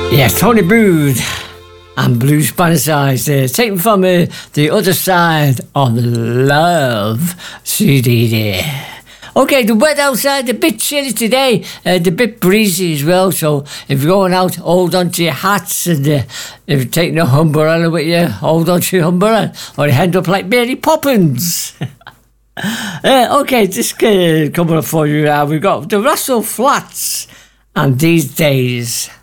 Yeah, Tony Booth and Blue Spanish Eyes there, taken from the other side of Love CD there. Okay, the weather outside a bit chilly today, a bit breezy as well, so if you're going out, hold on to your hats, and if you're taking a umbrella with you, hold on to your umbrella, or you end up like Mary Poppins. Okay, just coming up for you now, we've got the Russell Flats and These Days.